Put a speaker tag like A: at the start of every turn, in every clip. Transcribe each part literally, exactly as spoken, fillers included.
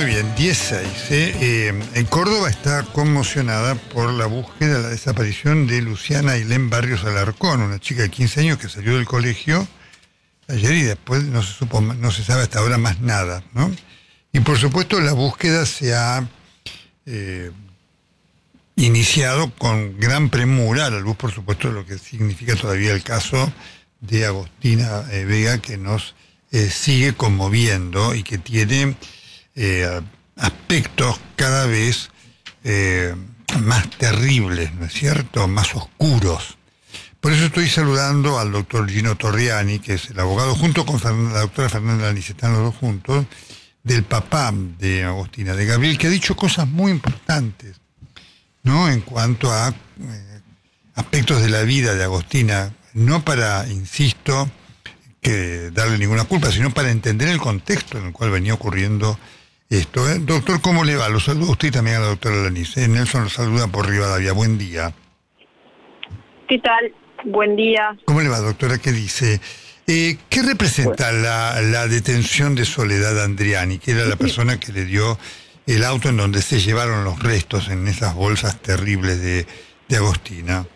A: Muy bien, diez seis. ¿eh? Eh, en Córdoba está conmocionada por la búsqueda, la desaparición de Luciana Ailén Barrios Alarcón, una chica de quince años que salió del colegio ayer y después no se supo, no se sabe hasta ahora más nada, ¿no? Y por supuesto la búsqueda se ha eh, iniciado con gran premura, a la luz por supuesto de lo que significa todavía el caso de Agostina eh, Vega, que nos eh, sigue conmoviendo y que tiene Eh, aspectos cada vez eh, más terribles, ¿no es cierto?, más oscuros. Por eso estoy saludando al doctor Gino Torriani, que es el abogado, junto con la doctora Fernanda Laniz, están los dos juntos, del papá de Agostina, de Gabriel, que ha dicho cosas muy importantes, ¿no?, en cuanto a eh, aspectos de la vida de Agostina, no para, insisto, que darle ninguna culpa, sino para entender el contexto en el cual venía ocurriendo esto. ¿eh? Doctor, ¿cómo le va? Lo saludo a usted y también a la doctora Laniz. ¿eh? Nelson lo saluda por Rivadavia. Buen día.
B: ¿Qué tal? Buen día.
A: ¿Cómo le va, doctora? ¿Qué dice? Eh, ¿Qué representa bueno. la, la detención de Soledad Andriani, que era la persona que le dio el auto en donde se llevaron los restos en esas bolsas terribles de, de Agostina?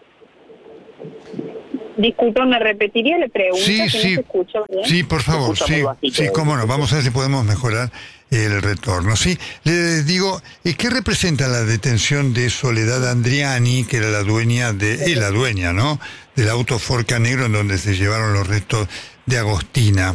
B: Disculpa, ¿me repetiría la pregunta?
A: Sí,
B: que
A: sí.
B: No se escucha bien.
A: Sí, por favor, sí, sí, cómo no. Vamos a ver si podemos mejorar el retorno. Sí, le digo, ¿qué representa la detención de Soledad Andriani, que era la dueña de, eh, la dueña, ¿no?, del auto Forca Negro en donde se llevaron los restos de Agostina?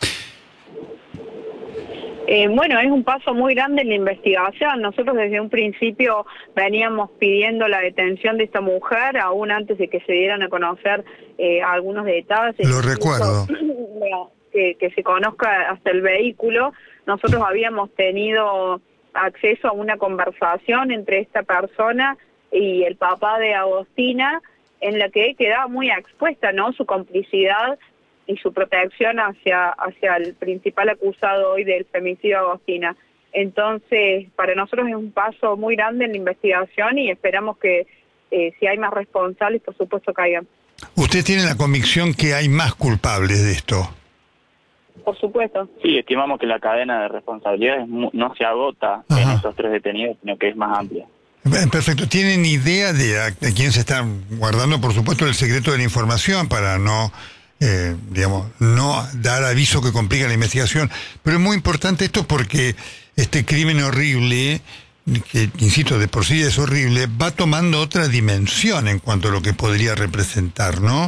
B: Eh, bueno, es un paso muy grande en la investigación. Nosotros desde un principio veníamos pidiendo la detención de esta mujer, aún antes de que se dieran a conocer eh, algunos detalles.
A: Lo recuerdo.
B: Que, que se conozca hasta el vehículo. Nosotros habíamos tenido acceso a una conversación entre esta persona y el papá de Agostina, en la que quedaba muy expuesta, ¿no?, su complicidad y su protección hacia, hacia el principal acusado hoy del femicidio de Agostina. Entonces, para nosotros es un paso muy grande en la investigación y esperamos que eh, si hay más responsables, por supuesto, caigan.
A: ¿Usted tiene la convicción que hay más culpables de esto?
B: Por supuesto.
C: Sí, estimamos que la cadena de responsabilidades no se agota Ajá. en estos tres detenidos, sino que es más amplia.
A: Perfecto. ¿Tienen idea de a, a quién se está guardando, por supuesto, el secreto de la información para no... Eh, digamos, no dar aviso que complica la investigación? Pero es muy importante esto porque este crimen horrible, que insisto, de por sí es horrible, va tomando otra dimensión en cuanto a lo que podría representar, ¿no?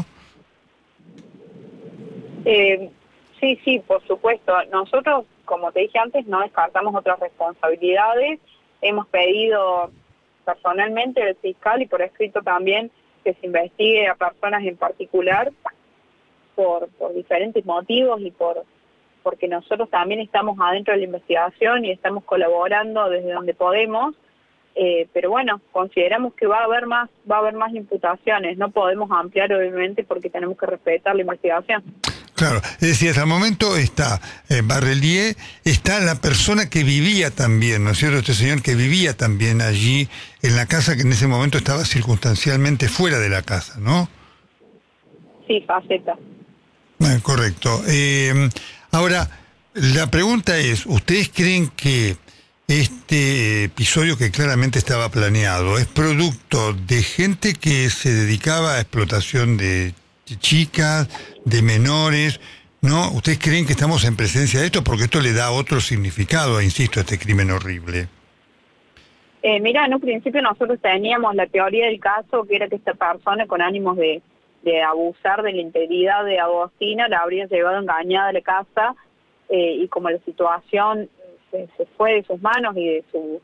B: Eh, sí, sí, por supuesto. Nosotros, como te dije antes, no descartamos otras responsabilidades. Hemos pedido personalmente al fiscal y por escrito también que se investigue a personas en particular Por, por diferentes motivos y por porque nosotros también estamos adentro de la investigación y estamos colaborando desde donde podemos, eh, pero bueno, consideramos que va a haber más va a haber más imputaciones. No podemos ampliar, obviamente, porque tenemos que respetar la investigación.
A: Claro, es decir, hasta el momento está eh, Barrelier, está la persona que vivía también, ¿no es cierto?, este señor que vivía también allí en la casa, que en ese momento estaba circunstancialmente fuera de la casa, ¿no?
B: Sí, Faceta.
A: Ah, correcto. Eh, ahora, la pregunta es, ¿ustedes creen que este episodio, que claramente estaba planeado, es producto de gente que se dedicaba a explotación de chicas, de menores, ¿no? ¿Ustedes creen que estamos en presencia de esto? Porque esto le da otro significado, insisto, a este crimen horrible.
B: Eh, mira, en un principio nosotros teníamos la teoría del caso, que era que esta persona con ánimos de de abusar de la integridad de Agostina la habría llevado engañada a la casa, eh, y como la situación se, se fue de sus manos y de su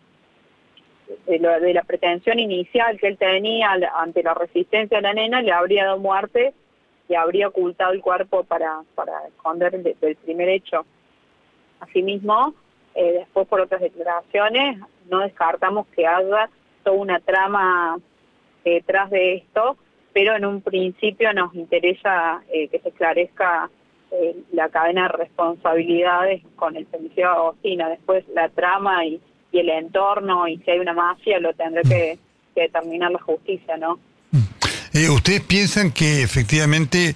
B: de, lo, de la pretensión inicial que él tenía ante la resistencia de la nena, le habría dado muerte y habría ocultado el cuerpo para, para esconder el, el primer hecho. Asimismo, eh, después por otras declaraciones, no descartamos que haya toda una trama eh, detrás de esto, pero en un principio nos interesa eh, que se esclarezca eh, la cadena de responsabilidades con el femicidio de Agostina. Después la trama y, y el entorno, y si hay una mafia, lo tendrá que, que determinar la justicia, ¿no?
A: Eh, ¿Ustedes piensan que efectivamente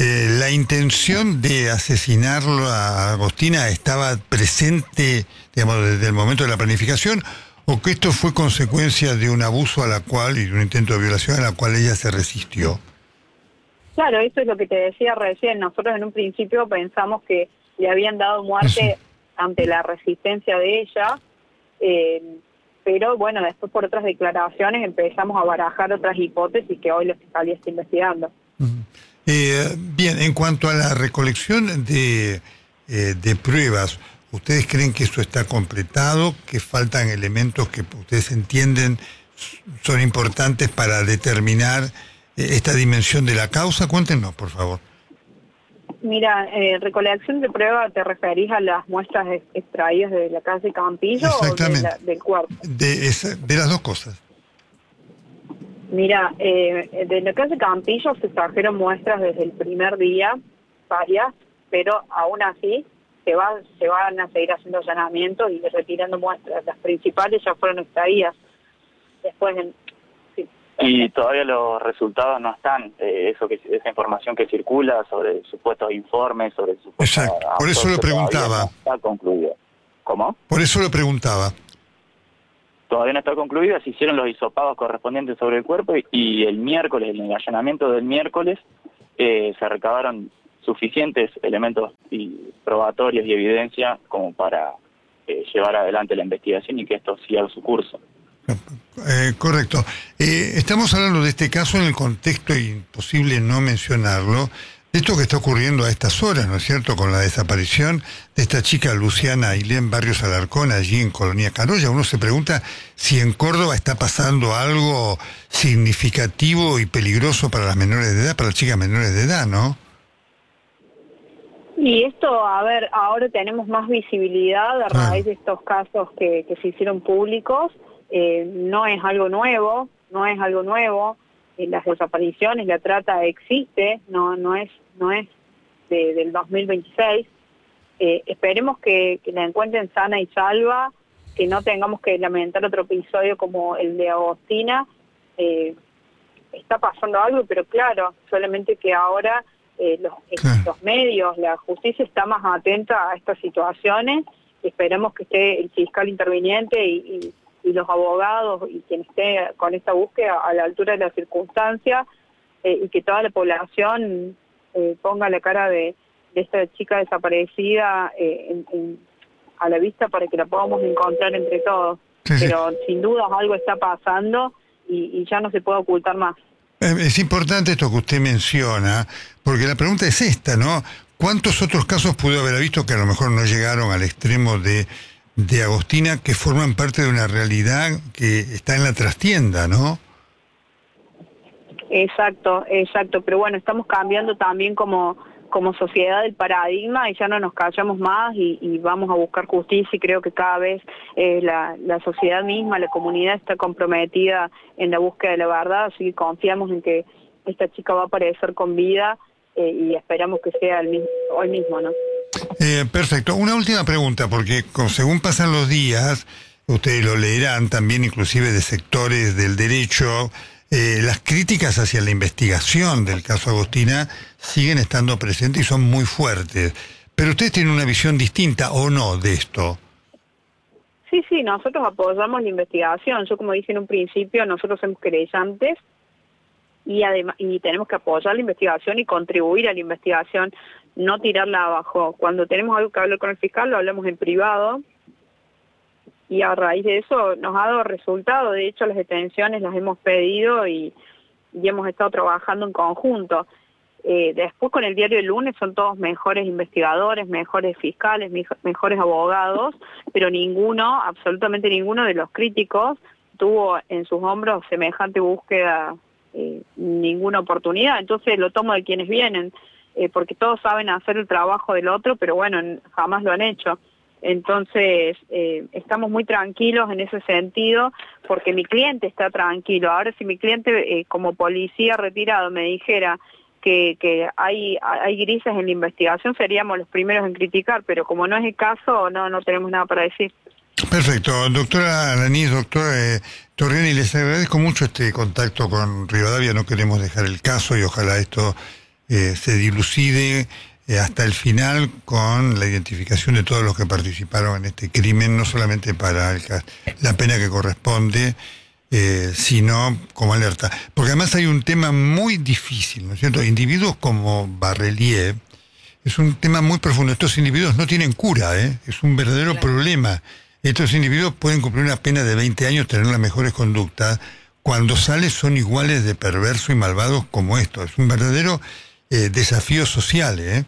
A: eh, ¿la intención de asesinarlo a Agostina estaba presente, digamos, desde el momento de la planificación, o que esto fue consecuencia de un abuso a la cual, y de un intento de violación a la cual ella se resistió?
B: Claro, eso es lo que te decía recién. Nosotros en un principio pensamos que le habían dado muerte ante la resistencia de ella, eh, pero bueno, después por otras declaraciones empezamos a barajar otras hipótesis que hoy la Fiscalía está investigando.
A: Uh-huh. eh, bien, en cuanto a la recolección de, eh, de pruebas, ¿ustedes creen que eso está completado, que faltan elementos que ustedes entienden son importantes para determinar esta dimensión de la causa? Cuéntenos, por favor.
B: Mira, eh, recolección de pruebas, ¿te referís a las muestras extraídas de la casa de Campillo o de la, del cuerpo?
A: De, esa, de las dos cosas.
B: Mira, eh, de la casa de Campillo se trajeron muestras desde el primer día, varias, pero aún así se, va, se van a seguir haciendo allanamientos y retirando muestras. Las principales ya fueron extraídas. Después en...
C: Y todavía los resultados no están, eh, eso que esa información que circula sobre supuestos informes, sobre supuestos...
A: Exacto, por eso lo preguntaba.
C: No está concluido. ¿Cómo?
A: Por eso lo preguntaba.
C: Todavía no está concluida, se hicieron los hisopados correspondientes sobre el cuerpo y, y el miércoles, en el allanamiento del miércoles, eh, se recabaron suficientes elementos y probatorios y evidencia como para eh, llevar adelante la investigación y que esto siga su curso.
A: Eh, correcto. Eh, estamos hablando de este caso en el contexto, imposible no mencionarlo, de esto que está ocurriendo a estas horas, ¿no es cierto?, con la desaparición de esta chica Luciana Ailén Barrios Alarcón, allí en Colonia Carolla. Uno se pregunta si en Córdoba está pasando algo significativo y peligroso para las menores de edad, para las chicas menores de edad, ¿no?
B: Y esto, a ver, ahora tenemos más visibilidad a raíz de estos casos que, que se hicieron públicos. Eh, no es algo nuevo, no es algo nuevo, eh, las desapariciones, la trata existe, no no es no es de, del dos mil veintiséis. Eh, esperemos que, que la encuentren sana y salva, que no tengamos que lamentar otro episodio como el de Agostina. Eh, está pasando algo, pero claro, solamente que ahora eh, los,
A: claro.
B: los medios, la justicia está más atenta a estas situaciones. Esperemos que esté el fiscal interviniente y, y y los abogados y quien esté con esta búsqueda a la altura de las circunstancias, eh, y que toda la población eh, ponga la cara de, de esta chica desaparecida eh, en, en, a la vista para que la podamos encontrar entre todos. Sí, pero sí, sin duda algo está pasando y, y ya no se puede ocultar más.
A: Es importante esto que usted menciona, porque la pregunta es esta, ¿no? ¿Cuántos otros casos pudo haber visto que a lo mejor no llegaron al extremo de de Agostina, que forman parte de una realidad que está en la trastienda, ¿no?
B: Exacto, exacto, pero bueno, estamos cambiando también como, como sociedad el paradigma y ya no nos callamos más y, y vamos a buscar justicia y creo que cada vez eh, la, la sociedad misma, la comunidad está comprometida en la búsqueda de la verdad, así que confiamos en que esta chica va a aparecer con vida eh, y esperamos que sea el mismo, hoy mismo, ¿no?
A: Eh, perfecto. Una última pregunta, porque con, según pasan los días, ustedes lo leerán también inclusive de sectores del derecho, eh, las críticas hacia la investigación del caso Agostina siguen estando presentes y son muy fuertes. Pero ustedes tienen una visión distinta, ¿o no, de esto?
B: Sí, sí, nosotros apoyamos la investigación. Yo, como dije en un principio, nosotros somos querellantes y además y tenemos que apoyar la investigación y contribuir a la investigación, no tirarla abajo. Cuando tenemos algo que hablar con el fiscal, lo hablamos en privado y a raíz de eso nos ha dado resultado. De hecho, las detenciones las hemos pedido y, y hemos estado trabajando en conjunto. Eh, después con el diario El Lunes son todos mejores investigadores, mejores fiscales, mejores abogados, pero ninguno, absolutamente ninguno de los críticos tuvo en sus hombros semejante búsqueda, eh, ninguna oportunidad. Entonces lo tomo de quienes vienen, eh, porque todos saben hacer el trabajo del otro, pero bueno, jamás lo han hecho. Entonces eh, estamos muy tranquilos en ese sentido, porque mi cliente está tranquilo. Ahora si mi cliente eh, como policía retirado me dijera que, que hay, hay grises en la investigación, seríamos los primeros en criticar, pero como no es el caso, no, no tenemos nada para decir.
A: Perfecto. Doctora Alanís, doctor eh, Torriani, les agradezco mucho este contacto con Rivadavia. No queremos dejar el caso y ojalá esto eh, se dilucide eh, hasta el final con la identificación de todos los que participaron en este crimen, no solamente para el, la pena que corresponde, eh, sino como alerta. Porque además hay un tema muy difícil, ¿no es cierto? Individuos como Barrelier, es un tema muy profundo. Estos individuos no tienen cura, ¿eh? Es un verdadero claro. problema. Estos individuos pueden cumplir una pena de veinte años, tener las mejores conductas. Cuando salen son iguales de perversos y malvados como estos. Es un verdadero eh, desafío social, ¿eh?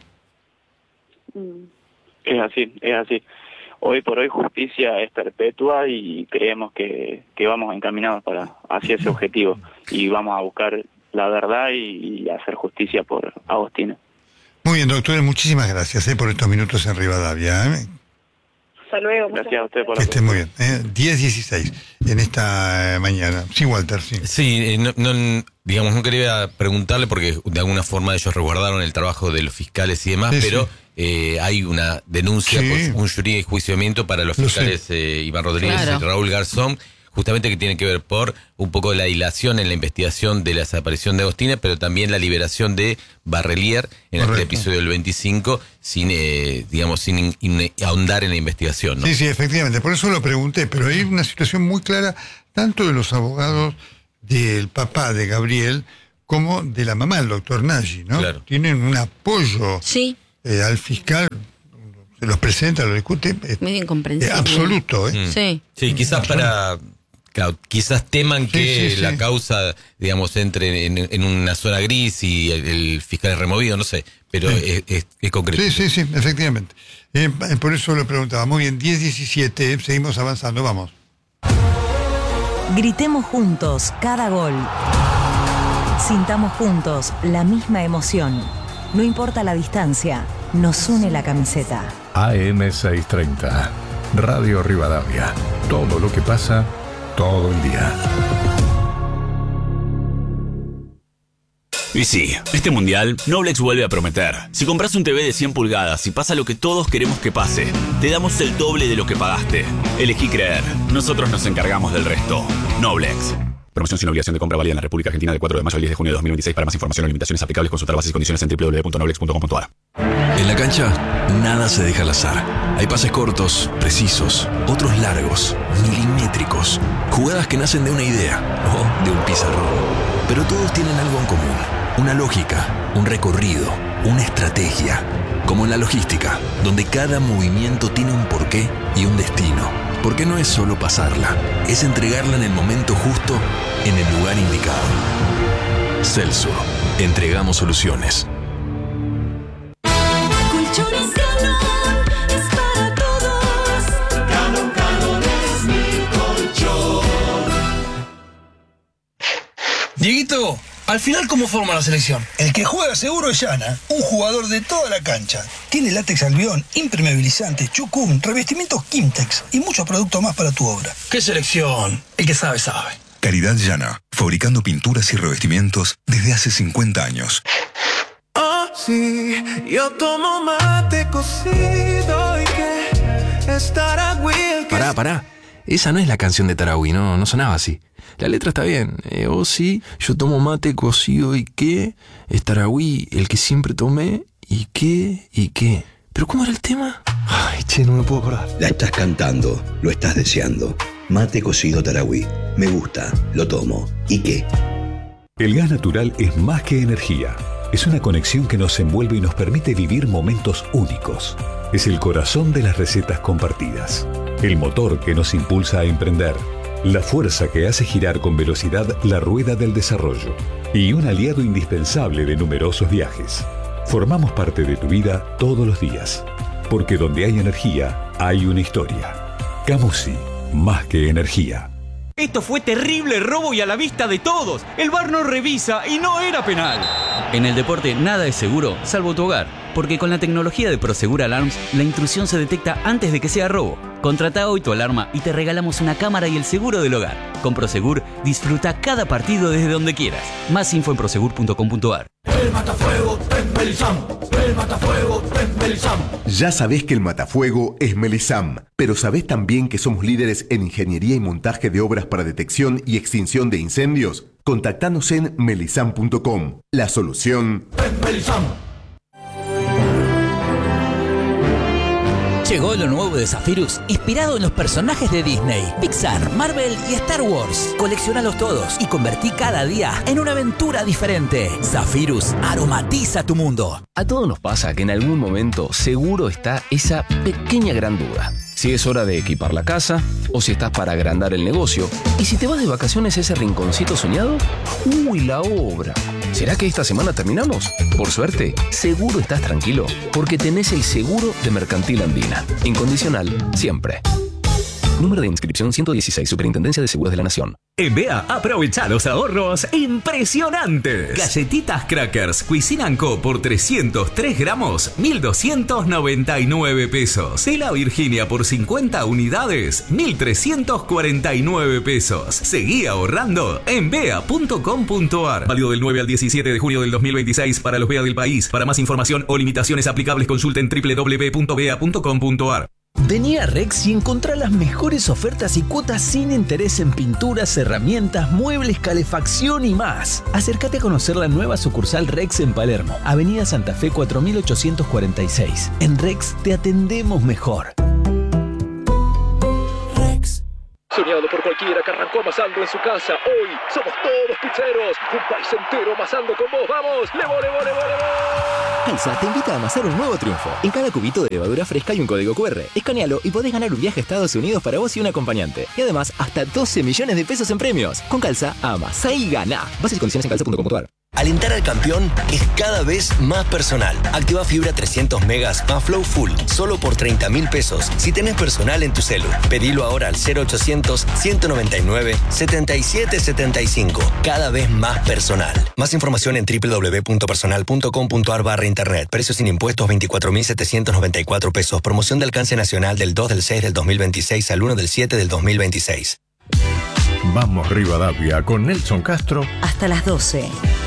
C: Es así, es así. Hoy por hoy justicia es perpetua y creemos que, que vamos encaminados para hacia ese objetivo. Y vamos a buscar la verdad y, y hacer justicia por Agostina. Muy
A: bien, doctores, muchísimas gracias eh, por estos minutos en Rivadavia. ¿eh?
B: Hasta luego.
C: Gracias a usted por la
A: Que esté muy bien. ¿eh? diez dieciséis en esta eh, mañana. Sí, Walter, sí.
D: Sí, eh, no, no, digamos, no quería preguntarle porque de alguna forma ellos resguardaron el trabajo de los fiscales y demás, sí, pero sí. Eh, hay una denuncia sí. por un jury de enjuiciamiento para los fiscales eh, Iván Rodríguez claro. y Raúl Garzón, justamente que tiene que ver por un poco de la dilación en la investigación de la desaparición de Agostina, pero también la liberación de Barrelier en Correcto. el episodio del veinticinco, sin, eh, digamos, sin in, in, ahondar en la investigación, ¿no?
A: Sí, sí, efectivamente, por eso lo pregunté, pero hay una situación muy clara, tanto de los abogados del papá de Gabriel, como de la mamá, el doctor Nagy, ¿no? Claro. Tienen un apoyo
E: sí.
A: eh, al fiscal, se los presenta, lo discute, eh,
E: medio incomprensible.
A: Eh, absoluto, ¿eh?
D: Mm.
E: Sí.
D: Sí, quizás para... Claro, quizás teman que sí, sí, la sí. causa, digamos, entre en, en una zona gris y el, el fiscal es removido, no sé, pero sí. es, es, es concreto.
A: Sí, sí, sí, efectivamente. Eh, por eso lo preguntaba. Muy bien, diez diecisiete, seguimos avanzando, vamos.
F: Gritemos juntos cada gol. Sintamos juntos la misma emoción. No importa la distancia, nos une la camiseta.
G: A M seiscientos treinta, Radio Rivadavia. Todo lo que pasa... todo el día.
H: Y sí, este mundial, Noblex vuelve a prometer. Si compras un T V de cien pulgadas y pasa lo que todos queremos que pase, te damos el doble de lo que pagaste. Elegí creer. Nosotros nos encargamos del resto. Noblex. Promoción sin obligación de compra válida en la República Argentina del cuatro de mayo al diez de junio de dos mil veintiséis. Para más información o limitaciones aplicables, consultar bases y condiciones en doble u doble u doble u punto noblex punto com punto a r.
I: En la cancha, nada se deja al azar. Hay pases cortos, precisos, otros largos, milimétricos. Jugadas que nacen de una idea o de un pizarrón. Pero todos tienen algo en común. Una lógica, un recorrido, una estrategia. Como en la logística, donde cada movimiento tiene un porqué y un destino. Porque no es solo pasarla, es entregarla en el momento justo, en el lugar indicado. Celso, entregamos soluciones.
J: Colchones Galón es para todos. Galón, Galón es mi colchón.
K: Dieguito, al final, ¿cómo forma la selección?
L: El que juega seguro es Yana, un jugador de toda la cancha. Tiene látex albión, impermeabilizante, chucum, revestimientos Kimtex y muchos productos más para tu obra.
K: ¿Qué selección? El que sabe, sabe.
M: Calidad Yana, fabricando pinturas y revestimientos desde hace cincuenta años.
J: Oh, sí, yo tomo mate cocido y que es Taragüí el que...
I: Pará, pará. Esa no es la canción de Taragüí, no, no sonaba así. La letra está bien. Eh, oh, sí, yo tomo mate cocido y qué. Es Taragüí el que siempre tomé y qué, y qué. ¿Pero cómo era el tema? Ay, che, no me puedo acordar.
N: La estás cantando, lo estás deseando. Mate cocido Taragüí. Me gusta, lo tomo. ¿Y qué?
G: El gas natural es más que energía. Es una conexión que nos envuelve y nos permite vivir momentos únicos. Es el corazón de las recetas compartidas. El motor que nos impulsa a emprender. La fuerza que hace girar con velocidad la rueda del desarrollo. Y un aliado indispensable de numerosos viajes. Formamos parte de tu vida todos los días. Porque donde hay energía, hay una historia. Camusi, más que energía.
O: Esto fue terrible robo y a la vista de todos. El V A R no revisa y no era penal.
P: En el deporte nada es seguro, salvo tu hogar. Porque con la tecnología de Prosegur Alarms, la intrusión se detecta antes de que sea robo. Contrata hoy tu alarma y te regalamos una cámara y el seguro del hogar. Con Prosegur, disfruta cada partido desde donde quieras. Más info en prosegur punto com punto a r.
J: El matafuego es Melisam. El matafuego es Melisam.
Q: Ya sabés que el matafuego es Melisam, pero ¿sabés también que somos líderes en ingeniería y montaje de obras para detección y extinción de incendios? Contactanos en melisam punto com. La solución
K: es Melisam.
E: Llegó lo nuevo de Zephyrus, inspirado en los personajes de Disney, Pixar, Marvel y Star Wars. Coleccionalos todos y convertí cada día en una aventura diferente. Zephyrus aromatiza tu mundo.
R: A todos nos pasa que en algún momento seguro está esa pequeña gran duda. Si es hora de equipar la casa, o si estás para agrandar el negocio, y si te vas de vacaciones a ese rinconcito soñado, ¡uy, la obra! ¿Será que esta semana terminamos? Por suerte, seguro estás tranquilo, porque tenés el seguro de Mercantil Andina. Incondicional, siempre. Número de inscripción ciento dieciséis, Superintendencia de Seguros de la Nación.
S: En B A, aprovecha los ahorros impresionantes. Galletitas Crackers Cuisine Co por trescientos tres gramos, mil doscientos noventa y nueve pesos. Tela Virginia por cincuenta unidades, mil trescientos cuarenta y nueve pesos. Seguí ahorrando en bea punto com punto ar. Válido del nueve al diecisiete de junio del dos mil veintiséis para los B A del país. Para más información o limitaciones aplicables, consulten doble u doble u doble u punto bea punto com punto ar.
E: Vení a Rex y encontrá las mejores ofertas y cuotas sin interés en pinturas, herramientas, muebles, calefacción y más. Acércate a conocer la nueva sucursal Rex en Palermo, Avenida Santa Fe cuatro mil ochocientos cuarenta y seis. En Rex te atendemos mejor. Rex.
T: Soñado por cualquiera que arrancó amasando en su casa. Hoy somos todos pizzeros. Un país entero amasando con vos. ¡Vamos! ¡Levo, levo, levo, levo!
U: Calza te invita a amasar un nuevo triunfo. En cada cubito de levadura fresca hay un código cu erre. Escanealo y podés ganar un viaje a Estados Unidos para vos y un acompañante. Y además, hasta doce millones de pesos en premios. Con Calza, amasá y ganá. Bases y condiciones en calza punto com punto ar.
V: Alentar al campeón es cada vez más personal. Activa fibra trescientos megas más Flow Full, solo por treinta mil pesos. Si tenés personal en tu celu, pedilo ahora al cero ochocientos, ciento noventa y nueve, setenta y siete setenta y cinco. Cada vez más personal. Más información en doble u doble u doble u punto personal punto com punto ar barra internet. Precios sin impuestos veinticuatro mil setecientos noventa y cuatro pesos. Promoción de alcance nacional del dos del seis del dos mil veintiséis al uno del siete del dos mil veintiséis.
W: Vamos Rivadavia con Nelson Castro.
F: Hasta las doce.